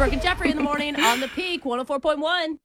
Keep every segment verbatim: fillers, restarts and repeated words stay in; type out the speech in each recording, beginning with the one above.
Brooke and Jeffrey in the morning on the Peak one oh four point one.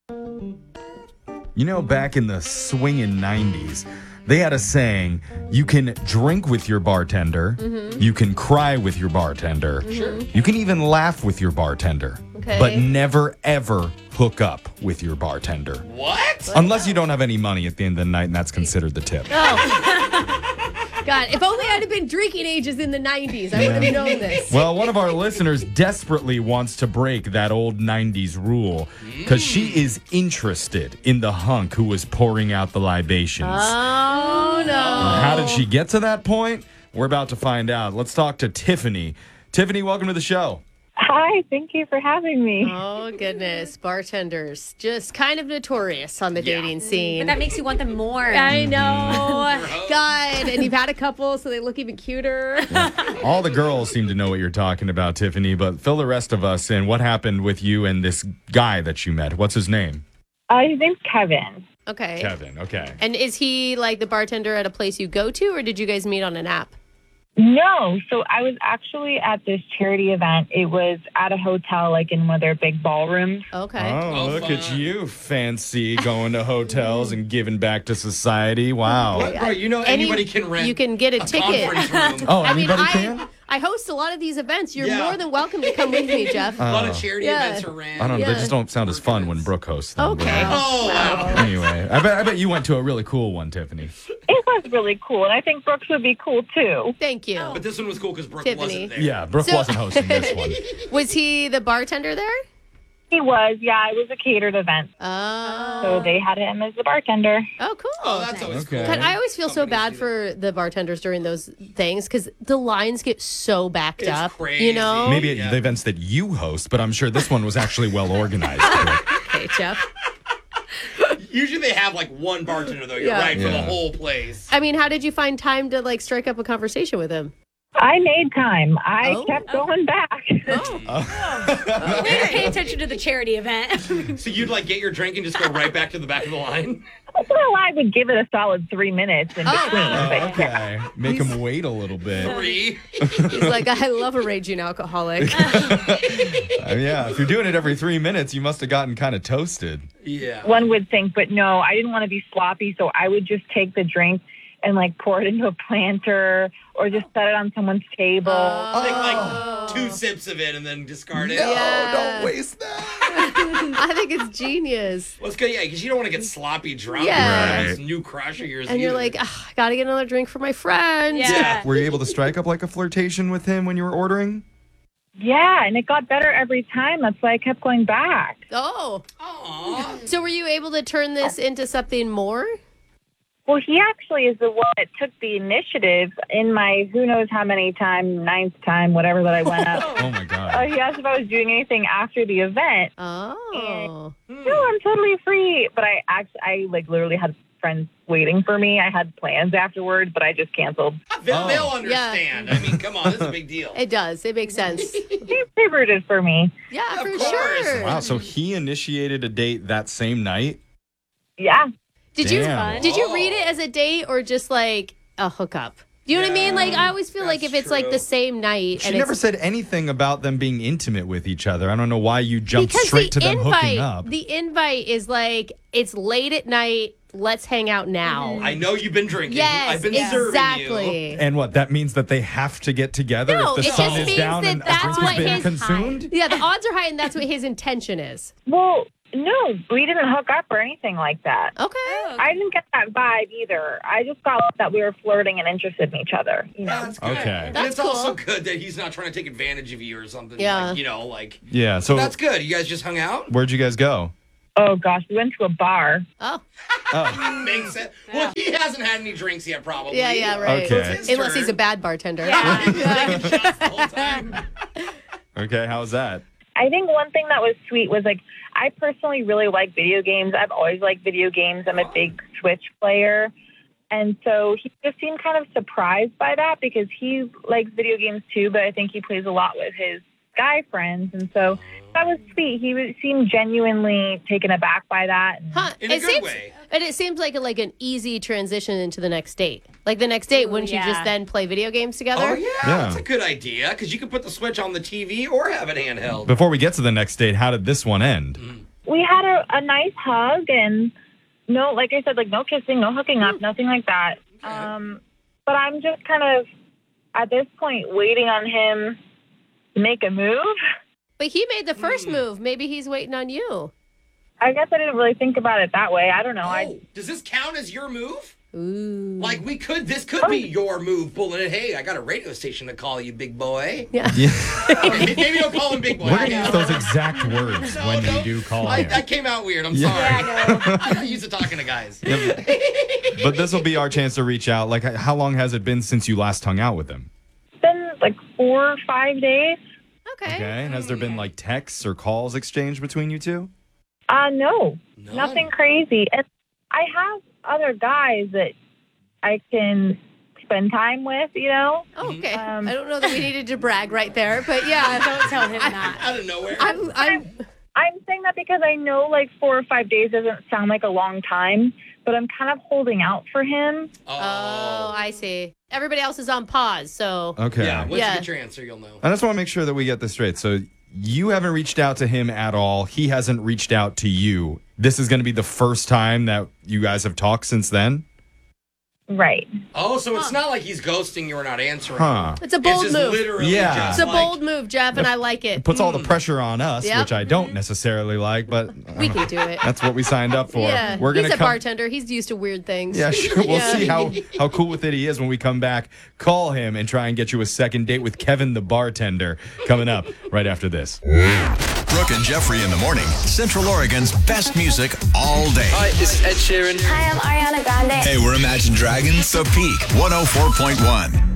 You know, back in the swinging nineties, they had a saying, you can drink with your bartender, mm-hmm. you can cry with your bartender, Sure. you can even laugh with your bartender, okay. but never, ever hook up with your bartender. What? Unless you don't have any money at the end of the night, and that's considered the tip. Oh. God, if only I'd have been drinking ages in the nineties, I would have known this. Well, one of our listeners desperately wants to break that old nineties rule because she is interested in the hunk who was pouring out the libations. Oh, no. How did she get to that point? We're about to find out. Let's talk to Tiffany. Tiffany, welcome to the show. Hi, thank you for having me. Oh, goodness. Bartenders, just kind of notorious on the yeah. dating scene. But that makes you want them more. I know. God, and you've had a couple, so they look even cuter. Yeah. All the girls seem to know what you're talking about, Tiffany, but fill the rest of us in. What happened with you and this guy that you met? What's his name? Uh, his name's Kevin. Okay. Kevin, okay. And is he like the bartender at a place you go to, or did you guys meet on an app? No, so I was actually at this charity event. It was at a hotel, like in one of their big ballrooms. Okay. Oh, Oh, look fun. at you, fancy, going to hotels and giving back to society. Wow. What, bro, you know Any- anybody can rent you can get a a ticket. conference room. Oh, I mean, anybody I, can? I host a lot of these events. You're Yeah. more than welcome to come with me, Jeff. A lot Oh. of charity Yeah. events are ran. I don't know. They Yeah. just don't sound as fun when Brooke hosts them. Okay. Oh, wow. Anyway, I bet, I bet you went to a really cool one, Tiffany. It was really cool, and I think Brooks would be cool too. Thank you. But this one was cool because Brooke Tiffany. wasn't there. Yeah, Brooke So- wasn't hosting this one. Was he the bartender there? He was, yeah, it was a catered event. Oh. So they had him as the bartender. Oh, cool. Oh, that's always Okay. cool. God, I always feel so Companies bad do for the bartenders during those things because the lines get so backed It's up. crazy. You know? Maybe at Yeah. the events that you host, but I'm sure this one was actually well organized. Okay, Jeff. Usually they have like one bartender though. You're Yeah. right for the Yeah. whole place. I mean, how did you find time to like strike up a conversation with him? I made time. I Oh. kept going back. Way to pay attention to the charity event. So you'd like get your drink and just go right back to the back of the line? Well, I would give it a solid three minutes in between. Oh, but okay. Make him wait a little bit. Three. He's like, I love a raging alcoholic. Uh, yeah, if you're doing it every three minutes, you must have gotten kind of toasted. Yeah. One would think, but no, I didn't want to be sloppy, so I would just take the drink and like pour it into a planter or just set it on someone's table. Take like two sips of it and then discard it. Yeah. don't waste that. I think it's genius. Let's go, yeah, because you don't want to get sloppy drunk Yeah. with this Right. new crush of yours. And you're either. like, "Ugh, I gotta get another drink for my friend. Yeah. Were you able to strike up like a flirtation with him when you were ordering? Yeah, and it got better every time. That's why I kept going back. Oh. Aw. So were you able to turn this into something more? Well, he actually is the one that took the initiative in my who knows how many time, ninth time, whatever that I went up. Oh my Uh, God. he asked if I was doing anything after the event. Oh. No, I'm totally free. But I actually, I like literally had friends waiting for me. I had plans afterward, but I just canceled. They'll, Oh. they'll understand. I mean, come on, this is a big deal. It does. It makes sense. They, they rooted for me. Yeah, Of for course. sure. Wow, so he initiated a date that same night? Yeah. Did you Damn. did you read it as a date or just like a hookup? Do you know what I mean? Like I always feel like if that's it's like true. the same night She and never it's said anything about them being intimate with each other. I don't know why you jumped because straight to the them hooking invite up. the invite is like it's late at night, let's hang out now. I know you've been drinking. Yes, I've been serving exactly. you. And what, that means that they have to get together No, if the it sun just is means down that and a that's drink what has been his consumed? Yeah, the odds are high and that's what his intention is. Well, no, we didn't hook up or anything like that. Okay. I didn't get that vibe either. I just got that we were flirting and interested in each other. You know. That's good. Okay. And That's it's also cool. good that he's not trying to take advantage of you or something. Yeah. Like, you know, like, Yeah, so that's good. You guys just hung out? where'd you guys go? Oh gosh, we went to a bar. Oh. Oh, Makes sense. Well, he hasn't had any drinks yet, probably. Yeah, yeah, right. Okay. It's his Unless he's a turn. bad bartender. He's taking shots the whole time. okay, how's that? I think one thing that was sweet was like I personally really like video games. I've always liked video games. I'm a big Switch player. And so he just seemed kind of surprised by that because he likes video games too, but I think he plays a lot with his guy friends. And so that was sweet. He was, seemed genuinely taken aback by that. Huh. In a it good seems, way. And it seems like a, like an easy transition into the next date. Like the next date, Ooh, wouldn't yeah. you just then play video games together? Oh, yeah, Yeah. that's a good idea, because you can put the Switch on the T V or have it handheld. Before we get to the next date, how did this one end? We had a, a nice hug and no, like I said, like no kissing, no hooking up, nothing like that. Um, but I'm just kind of, at this point, waiting on him to make a move. But he made the first Hmm. move. Maybe he's waiting on you. I guess I didn't really think about it that way. I don't know. I Oh, does this count as your move? Ooh. Like, we could, this could be your move, pulling it. Hey, I got a radio station to call you, big boy. Yeah. Yeah. Maybe maybe don't call him big boy. We're I going to use know. those exact words No, when no. you do call I, him. that came out weird. I'm Yeah. sorry. Yeah, I know. I'm not used to talking to guys. But this will be our chance to reach out. Like, how long has it been since you last hung out with him? It's been like four or five days. Okay. Okay. And has there been like texts or calls exchanged between you two? Uh, no, None. nothing crazy. And I have other guys that I can spend time with, you know? Oh, okay. Um, I don't know that we needed to brag right there, but yeah. Don't tell him that. Out of nowhere. I'm, I'm, I'm saying that because I know like four or five days doesn't sound like a long time, but I'm kind of holding out for him. oh, I see. Everybody else is on pause, so. Okay. Yeah, once Yeah. you get your answer, you'll know. I just want to make sure that we get this straight. So you haven't reached out to him at all. He hasn't reached out to you. This is going to be the first time that you guys have talked since then? Right. Oh, so it's not like he's ghosting you or not answering. Huh. It's a bold it's just move. literally Yeah. just It's a like- bold move, Jeff, and I like it. It puts all the pressure on us, Yep. which I don't necessarily like, but We can do it. that's what we signed up for. Yeah, We're he's gonna a come- bartender. He's used to weird things. Yeah, sure. We'll Yeah. see how, how cool with it he is when we come back. Call him and try and get you a second date with Kevin the bartender coming up right after this. Brooke and Jeffrey in the morning. Central Oregon's best music all day. Hi, this is Ed Sheeran. Hi, I'm Ariana Grande. Hey, we're Imagine Dragons, The Peak, one oh four point one.